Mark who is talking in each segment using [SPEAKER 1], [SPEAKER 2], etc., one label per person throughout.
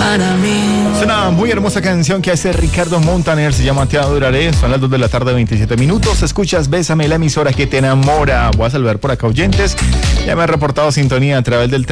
[SPEAKER 1] para mí.
[SPEAKER 2] Es una muy hermosa canción que hace Ricardo Montaner, se llama Te adoraré. Son las 2 de la tarde, 27 minutos. Escuchas Bésame, la emisora que te enamora. Voy a saludar por acá oyentes. Ya me ha reportado sintonía a través del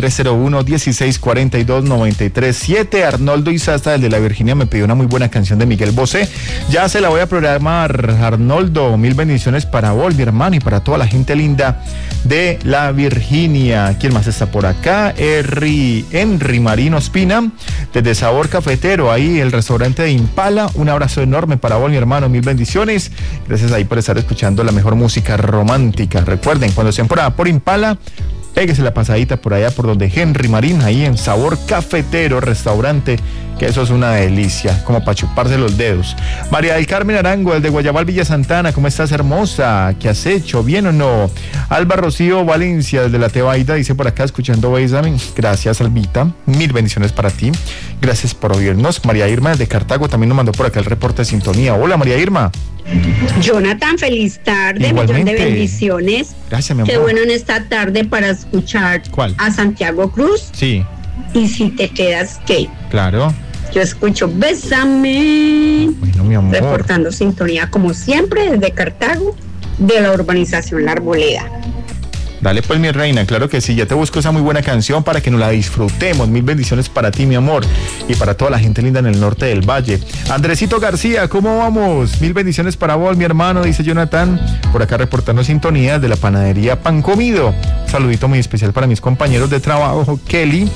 [SPEAKER 2] 301-1642-937. Arnoldo Izasta, el de la Virginia, me pidió una muy buena canción de Miguel Bosé. Ya se la voy a programar, Arnoldo. Mil bendiciones para vos, mi hermano, y para toda la gente linda de la Virginia. ¿Quién más está por acá? Henry Marino Espina, desde Sabor Cafetero, ahí el restaurante de Impala. Un abrazo enorme para vos, mi hermano, mil bendiciones. Gracias ahí por estar escuchando la mejor música romántica. Recuerden, cuando estén por Impala, péguese la pasadita por allá por donde Henry Marín, ahí en Sabor Cafetero, restaurante, que eso es una delicia, como para chuparse los dedos. María del Carmen Arango, el de Guayabal, Villa Santana, ¿cómo estás, hermosa? ¿Qué has hecho? ¿Bien o no? Alba Rocío Valencia, desde la Tebaida, dice por acá, escuchando Bésame. Gracias, Albita, mil bendiciones para ti. Gracias por oírnos. María Irma, desde Cartago, también nos mandó por acá el reporte de sintonía. Hola, María Irma.
[SPEAKER 3] Jonathan, feliz tarde,
[SPEAKER 2] Igualmente.
[SPEAKER 3] millón de bendiciones.
[SPEAKER 2] Gracias, mi amor.
[SPEAKER 3] Qué bueno en esta tarde para escuchar
[SPEAKER 2] ¿Cuál?
[SPEAKER 3] a Santiago Cruz.
[SPEAKER 2] Sí,
[SPEAKER 3] Y si te quedas, ¿qué?
[SPEAKER 2] claro.
[SPEAKER 3] Yo escucho Bésame,
[SPEAKER 2] Bueno, mi amor.
[SPEAKER 3] reportando sintonía como siempre desde Cartago, de la urbanización La Arboleda.
[SPEAKER 2] Dale pues, mi reina, claro que sí, ya te busco esa muy buena canción para que nos la disfrutemos. Mil bendiciones para ti, mi amor, y para toda la gente linda en el norte del valle. Andresito García, ¿cómo vamos? Mil bendiciones para vos, mi hermano, dice Jonathan, por acá reportando sintonía de la panadería Pan Comido. Un saludito muy especial para mis compañeros de trabajo, Kelly,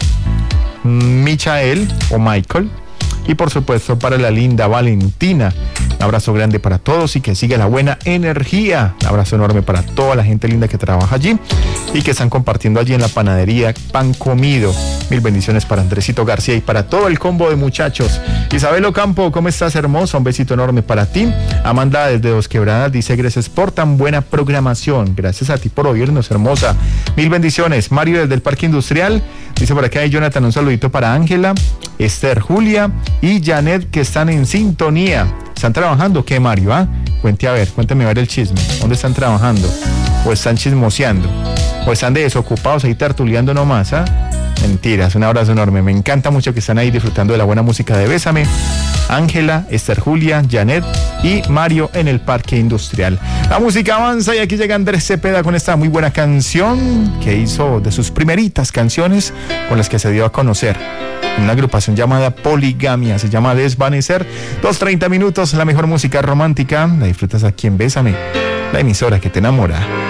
[SPEAKER 2] Michael o Michael, y por supuesto para la linda Valentina. Un abrazo grande para todos y que siga la buena energía. Un abrazo enorme para toda la gente linda que trabaja allí y que están compartiendo allí en la panadería Pan Comido. Mil bendiciones para Andresito García y para todo el combo de muchachos. Isabel Ocampo, ¿cómo estás, hermosa? Un besito enorme para ti. Amanda desde Dos Quebradas dice, gracias por tan buena programación. Gracias a ti por oírnos, hermosa. Mil bendiciones. Mario desde el Parque Industrial dice por acá, Jonathan, un saludito para Ángela, Esther, Julia y Janet, que están en sintonía. ¿Están trabajando? ¿Qué, Mario? Cuénteme a ver el chisme. ¿Dónde están trabajando? ¿O están chismoseando? ¿O están desocupados ahí tertuleando nomás? Mentiras, un abrazo enorme. Me encanta mucho que están ahí disfrutando de la buena música de Bésame. Ángela, Esther, Julia, Janet y Mario en el Parque Industrial. La música avanza y aquí llega Andrés Cepeda con esta muy buena canción que hizo de sus primeritas canciones con las que se dio a conocer. Una agrupación llamada Poligamia, se llama Desvanecer. 2:30 minutos, la mejor música romántica la disfrutas aquí en Bésame, la emisora que te enamora.